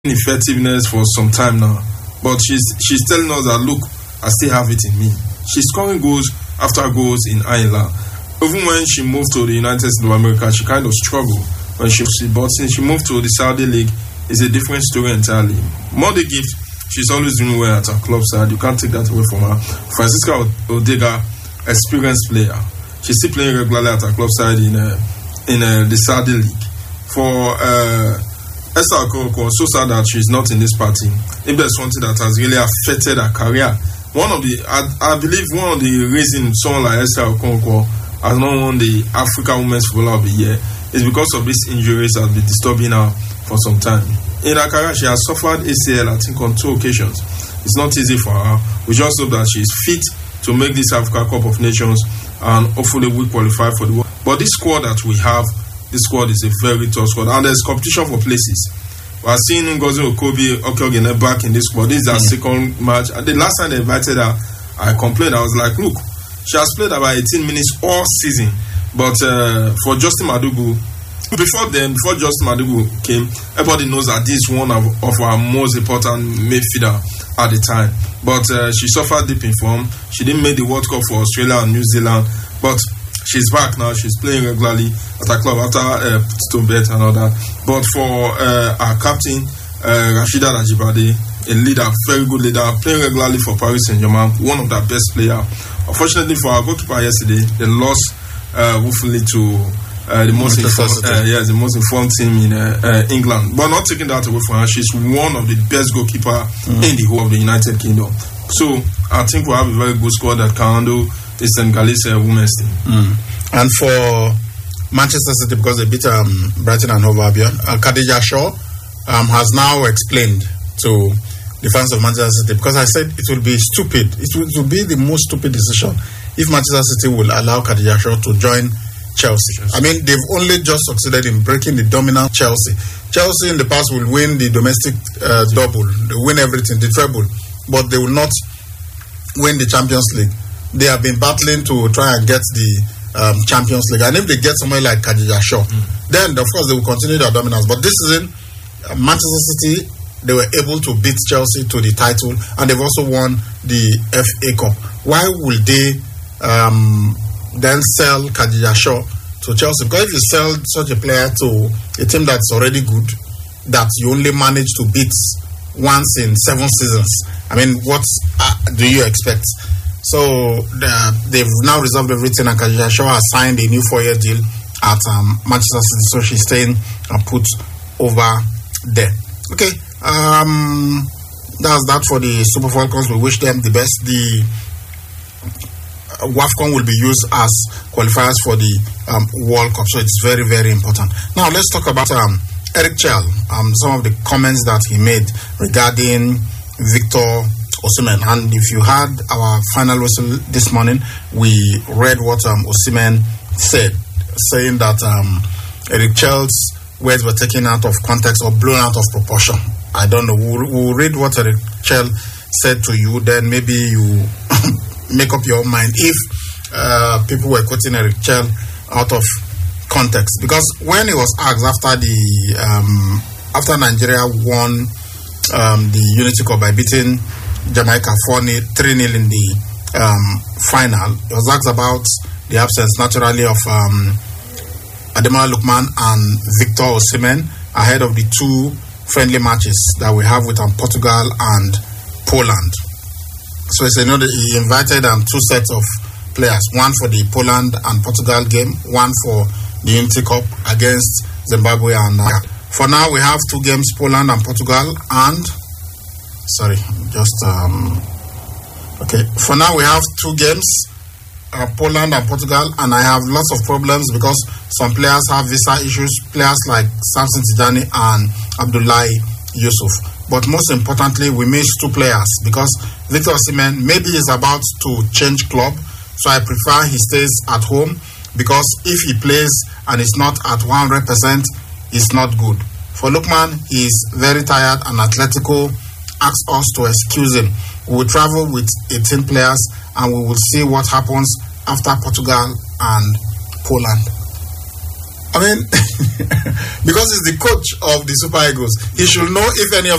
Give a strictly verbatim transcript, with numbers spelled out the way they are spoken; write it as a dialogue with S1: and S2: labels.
S1: effectiveness for some time now, but she's she's telling us that look, I still have it in me. She's scoring goals after goals in Ireland. Even when she moved to the United States of America, she kind of struggled when she but since she moved to the Saudi League, it's a different story entirely. Mother gift, she's always doing well at her club side. You can't take that away from her. Francisca Odega, experienced player. She's still playing regularly at her club side in uh, in uh, the Saudi League. For uh, Esther Okoronkwo, so sad that she's not in this party. If there's something that has really affected her career, one of the, I, I believe one of the reasons someone like Esther Okoronkwo has not won the Africa Women's Footballer of the Year is because of these injuries that have been disturbing her for some time. In her career, she has suffered A C L, I think, on two occasions. It's not easy for her. We just hope that she's fit to make this Africa Cup of Nations and hopefully we qualify for the world. But this squad that we have, this squad is a very tough squad, and there's competition for places. We are seeing Ngozi Okobi Okeogene back in this squad. This is our mm. second match. And the last time they invited her, I complained. I was like, look, she has played about eighteen minutes all season. But uh, for Justin Madugu, before then, before Justin Madugu came, everybody knows that this is one of, of our most important midfielder at the time. But uh, she suffered deep in form. She didn't make the World Cup for Australia and New Zealand. But she's back now. She's playing regularly at her club after uh, Stonebet and all that. But for uh, our captain, uh, Rashida Najibade, a leader, very good leader, playing regularly for Paris Saint-Germain, one of their best players. Unfortunately for our goalkeeper yesterday, they lost uh, woefully to uh, the most informed, uh, yeah, the most informed team in uh, uh, England. But not taking that away from her, she's one of the best goalkeepers mm. in the whole of the United Kingdom. So I think we have a very good squad that can handle the Senegalese uh, women's team.
S2: Mm. And for Manchester City, because they beat um, Brighton and Hove Albion, uh, Khadija Shaw um, has now explained to the fans of Manchester City, because I said it will be stupid. It will, it will be the most stupid decision if Manchester City will allow Khadija Shaw to join Chelsea. Chelsea. I mean, they've only just succeeded in breaking the dominant Chelsea. Chelsea in the past will win the domestic uh, double, they win everything, the treble, but they will not win the Champions League. They have been battling to try and get the um, Champions League. And if they get somewhere like Khadija Shaw, mm. then of course they will continue their dominance. But this season, uh, Manchester City, they were able to beat Chelsea to the title, and they've also won the F A Cup. Why will they um, then sell Khadija Shaw to Chelsea? Because if you sell such a player to a team that's already good, that you only manage to beat once in seven seasons, I mean, what uh, do you expect? So uh, they've now resolved everything, and Khadija Shaw has signed a new four-year deal at um, Manchester City, so she's staying uh, put over there. Okay, um, that's that for the Super Falcons. We wish them the best. The uh, WAFCON will be used as qualifiers for the um, World Cup, so it's very, very important. Now let's talk about um, Eric Chell. Um, some of the comments that he made regarding Victor Osimhen. And if you had our final whistle this morning, we read what um, Osimhen said, saying that um, Eric Chell's words were taken out of context or blown out of proportion. I don't know. We'll, we'll read what Eric Chell said to you, then maybe you make up your mind if uh, people were quoting Eric Chell out of context. Because when he was asked after the um, after Nigeria won um, the Unity Cup by beating Jamaica four nil, three nil in the um, final, he was asked about the absence naturally of um, Ademola Lookman and Victor Osimhen ahead of the two friendly matches that we have with um, Portugal and Poland. So he said, you know, he invited um, two sets of players, one for the Poland and Portugal game, one for the Unity Cup against Zimbabwe. And uh, for now, we have two games, Poland and Portugal, and Sorry, just, um, okay. For now, we have two games, uh, Poland and Portugal, and I have lots of problems because some players have visa issues, players like Samson Tijani and Abdullahi Yusuf. But most importantly, we miss two players because Victor Osimhen maybe is about to change club, so I prefer he stays at home because if he plays and is not at one hundred percent, it's not good. For Lookman, he is very tired and Atletico asked us to excuse him. We will travel with eighteen players and we will see what happens after Portugal and Poland. I mean, because he's the coach of the Super Eagles, he should know if any of